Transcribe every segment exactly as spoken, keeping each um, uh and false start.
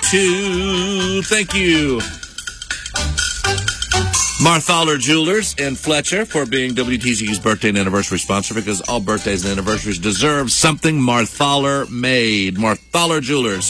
to, thank you, Marthaler Jewelers in Fletcher for being W T Z U's birthday and anniversary sponsor, because all birthdays and anniversaries deserve something Marthaler made. Marthaler Jewelers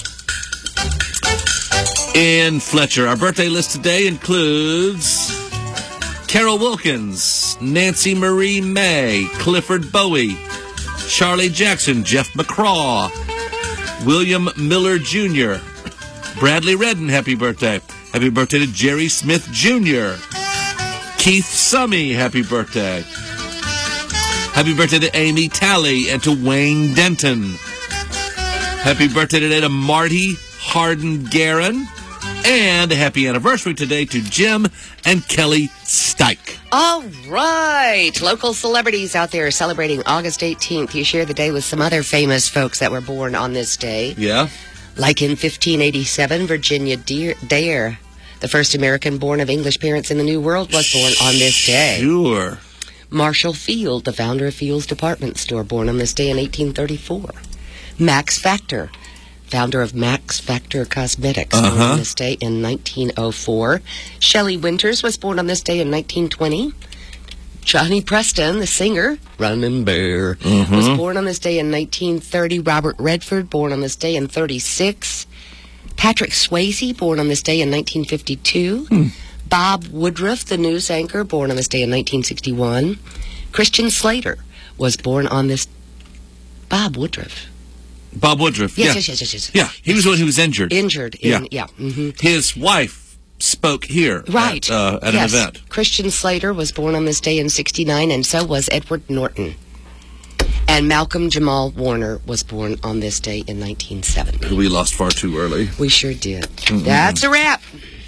in Fletcher. Our birthday list today includes Carol Wilkins, Nancy Marie May, Clifford Bowie, Charlie Jackson, Jeff McCraw, William Miller Junior, Bradley Redden, happy birthday. Happy birthday to Jerry Smith Junior Keith Summey, happy birthday. Happy birthday to Amy Talley and to Wayne Denton. Happy birthday today to Marty Harden Guerin. And a happy anniversary today to Jim and Kelly Stike. All right. Local celebrities out there celebrating August eighteenth. You share the day with some other famous folks that were born on this day. Yeah. Like in fifteen eighty-seven, Virginia Dare, the first American born of English parents in the New World, was born on this day. Sure. Marshall Field, the founder of Field's Department Store, born on this day in eighteen thirty-four. Max Factor, founder of Max Factor Cosmetics, uh-huh. born on this day in nineteen oh four. Shelley Winters was born on this day in nineteen twenty. Johnny Preston, the singer, Running Bear, mm-hmm. was born on this day in nineteen thirty. Robert Redford, born on this day in thirty-six. Patrick Swayze, born on this day in nineteen fifty-two. Hmm. Bob Woodruff, the news anchor, born on this day in nineteen sixty-one. Christian Slater was born on this... Bob Woodruff. Bob Woodruff, yes, yeah. Yes, yes, yes, yes. Yeah, he was the one who was injured. Injured, in, yeah. yeah. Mm-hmm. His wife spoke here right. at, uh, at yes. an event. Christian Slater was born on this day in sixty-nine, and so was Edward Norton. And Malcolm Jamal Warner was born on this day in nineteen seventy. We lost far too early. We sure did. Mm-mm. That's a wrap.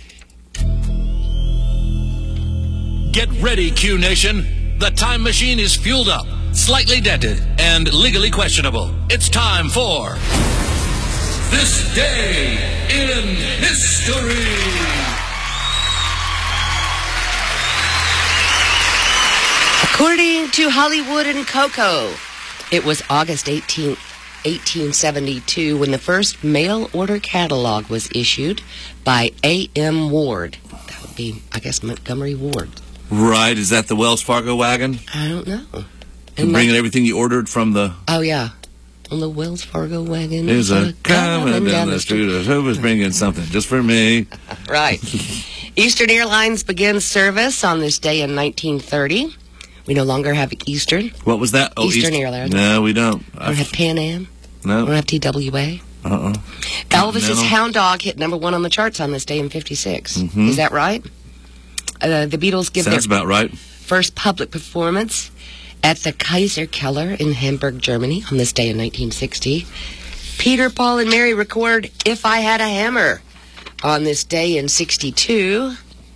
Get ready, Q Nation. The time machine is fueled up, slightly dented, and legally questionable. It's time for This Day in History. According to Hollywood and Coco, it was August eighteenth, eighteen seventy-two, when the first mail-order catalog was issued by A M Ward. That would be, I guess, Montgomery Ward. Right. Is that the Wells Fargo wagon? I don't know. And bringing everything you ordered from the... Oh, yeah. On the Wells Fargo wagon. There's a coming down the street. Who was bringing something just for me? Right. Eastern Airlines began service on this day in nineteen thirty. We no longer have Eastern. What was that? Oh, Eastern East- Airlines. No, we don't. We don't have Pan Am. No. We don't have T W A. Uh-uh. Elvis's Hound Dog hit number one on the charts on this day in fifty-six. Mm-hmm. Is that right? Uh, the Beatles give Sounds their about right. first public performance at the Kaiser Keller in Hamburg, Germany on this day in nineteen sixty. Peter, Paul, and Mary record If I Had a Hammer on this day in sixty-two.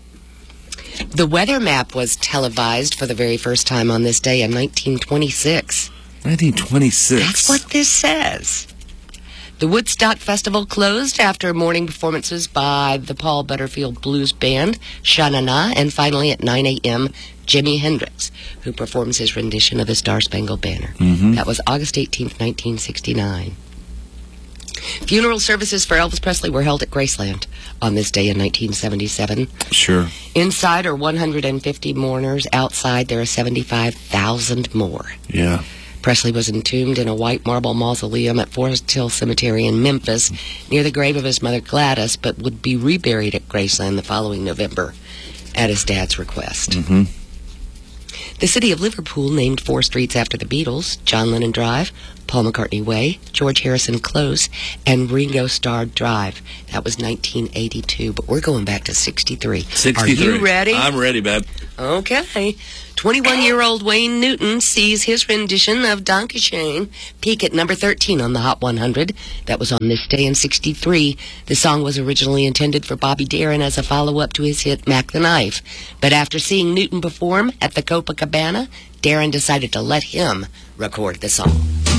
The weather map was televised for the very first time on this day in nineteen twenty-six. nineteen twenty-six. That's what this says. The Woodstock Festival closed after morning performances by the Paul Butterfield Blues Band, Sha-Na-Na, and finally at nine a.m., Jimi Hendrix, who performs his rendition of the Star-Spangled Banner. Mm-hmm. That was August eighteenth, nineteen sixty-nine. Funeral services for Elvis Presley were held at Graceland on this day in nineteen seventy-seven. Sure. Inside are one hundred fifty mourners. Outside, there are seventy-five thousand more. Yeah. Presley was entombed in a white marble mausoleum at Forest Hill Cemetery in Memphis, near the grave of his mother Gladys, but would be reburied at Graceland the following November at his dad's request. Mm-hmm. The city of Liverpool named four streets after the Beatles: John Lennon Drive, Paul McCartney Way, George Harrison Close, and Ringo Starr Drive. That was nineteen eighty-two, but we're going back to sixty-three. sixty-three. Are you ready? I'm ready, babe. Okay. twenty-one-year-old Wayne Newton sees his rendition of Donkey Shane peak at number thirteen on the Hot one hundred. That was on this day in sixty-three. The song was originally intended for Bobby Darin as a follow-up to his hit Mac the Knife. But after seeing Newton perform at the Copacabana, Darin decided to let him record the song.